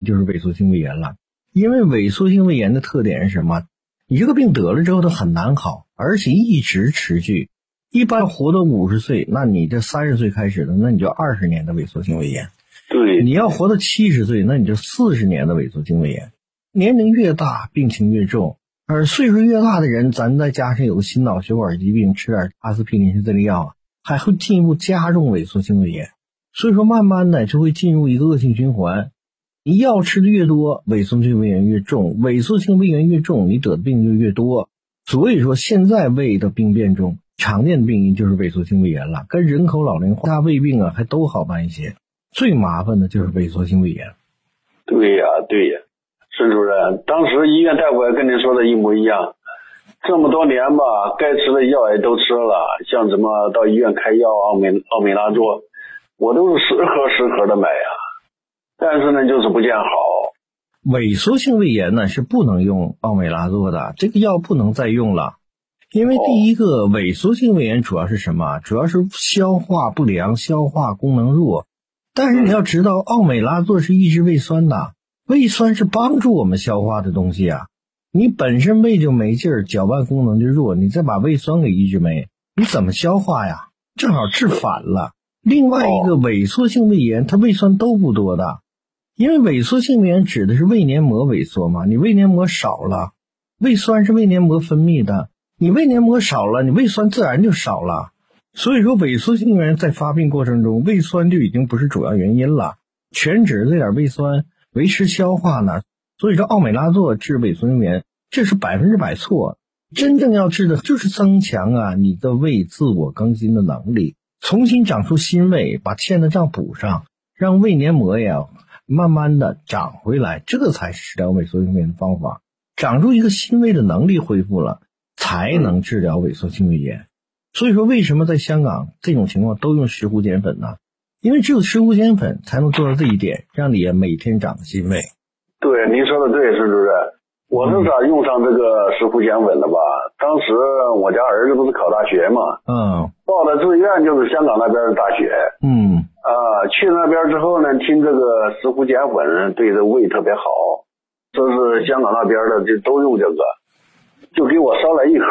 就是萎缩性胃炎了。因为萎缩性胃炎的特点是什么？你这个病得了之后它很难好，而且一直持续。一般活到50岁，那你这30岁开始的，那你就20年的萎缩性胃炎。 对， 你要活到70岁，那你就40年的萎缩性胃炎。年龄越大，病情越重，而岁数越大的人，咱再加上有个心脑血管疾病，吃点阿司匹林这类药，还会进一步加重萎缩性胃炎。所以说慢慢的就会进入一个恶性循环。你药吃的越多，萎缩性胃炎越重，萎缩性胃炎越重，你得的病就越多。所以说现在胃的病变中，常见的病因就是萎缩性胃炎了，跟人口老龄化胃病还都好办一些。最麻烦的就是萎缩性胃炎。 对呀，孙主任，当时医院大夫跟您说的一模一样。这么多年吧，该吃的药也都吃了，像什么到医院开药奥美拉唑，我都是十盒的买呀。但是呢，就是不见好。 萎缩性胃炎呢是不能用奥美拉唑的，这个药不能再用了。因为第一个，萎缩性胃炎主要是什么？主要是消化不良，消化功能弱。但是你要知道，奥美拉唑是抑制胃酸的，胃酸是帮助我们消化的东西啊。你本身胃就没劲儿，搅拌功能就弱，你再把胃酸给抑制没，你怎么消化呀？正好治反了。另外一个，萎缩性胃炎它胃酸都不多的，因为萎缩性胃炎指的是胃黏膜萎缩嘛，你胃黏膜少了，胃酸是胃黏膜分泌的，你胃黏膜少了，你胃酸自然就少了。所以说萎缩性胃炎在发病过程中，胃酸就已经不是主要原因了，全指这点胃酸维持消化呢。所以说奥美拉唑治萎缩性胃炎，这是100%错。真正要治的就是增强你的胃自我更新的能力，重新长出新胃，把欠的账补上，让胃黏膜慢慢的长回来，这才是治疗萎缩性胃炎的方法。长出一个新胃的能力恢复了，才能治疗萎缩性胃炎。所以说为什么在香港这种情况都用石斛碱粉呢？因为只有石斛碱粉才能做到这一点，让你每天长新胃。 对，您说的对，孙主任。我是咋用上这个石斛碱粉的吧？当时我家儿子不是考大学嘛，报的志愿就是香港那边的大学，去那边之后呢，听这个石斛碱粉对这胃特别好，说是香港那边的就都用这个，就给我捎来一盒，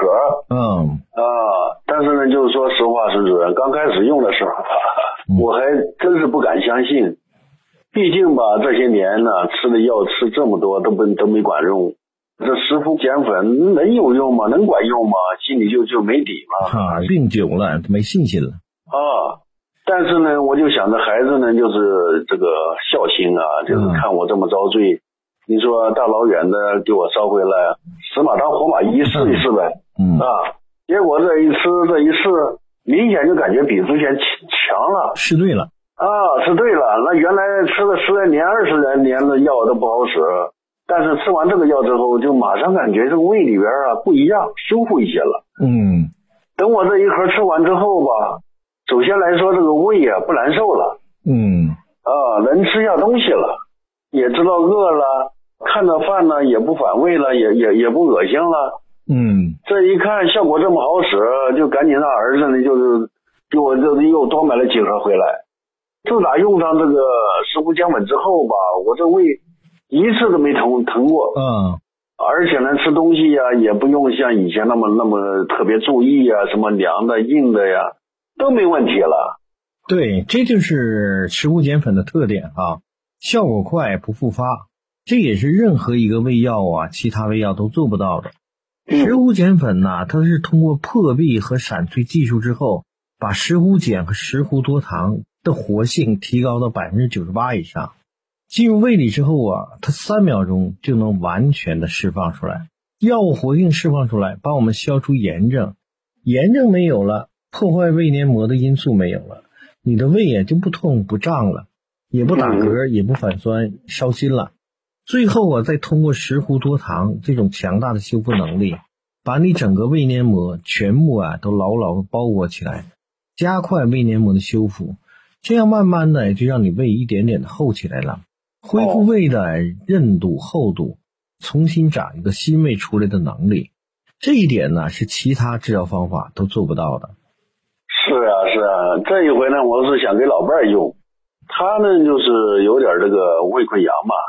但是呢，就是说实话，孙主任，刚开始用的时候我还真是不敢相信，毕竟吧这些年呢，吃的药吃这么多都没管用。这石斛碱粉能有用吗？能管用吗？心里就没底嘛。 病久了没信心了。 但是呢，我就想着孩子呢，就是这个孝心就是看我这么遭罪，你说大老远的给我捎回来，死马当活马医，试一试呗。结果这一试，明显就感觉比之前强了。 试对了。 是对了。那原来吃了10来年、20来年的药都不好使。但是吃完这个药之后，就马上感觉这个胃里边不一样，修复一些了。等我这一盒吃完之后吧，首先来说这个胃不难受了。能吃下东西了，也知道饿了，看到饭呢也不反胃了，也不恶心了。这一看效果这么好使，就赶紧让儿子呢就是给我又多买了几盒回来。自打用上这个石斛碱粉之后吧，我这胃一次都没疼过。而且呢，吃东西也不用像以前那么特别注意什么凉的硬的都没问题了。 对，这就是石斛碱粉的特点效果快不复发，这也是任何一个胃药其他胃药都做不到的。石斛碱粉它是通过破壁和闪萃技术之后，把石斛碱和石斛多糖的活性提高到98%以上。进入胃里之后它3秒钟就能完全的释放出来，药物活性释放出来，帮我们消除炎症。炎症没有了，破坏胃黏膜的因素没有了，你的胃也就不痛不胀了，也不打嗝，也不反酸烧心了。最后再通过石斛多糖这种强大的修复能力，把你整个胃黏膜全部都牢牢的包裹起来，加快胃黏膜的修复，这样慢慢的就让你胃一点点的厚起来了，恢复胃的韧度厚度，重新长一个新胃出来的能力。这一点呢是其他治疗方法都做不到的。 是啊，这一回呢我是想给老伴儿用，他呢就是有点这个胃溃疡嘛，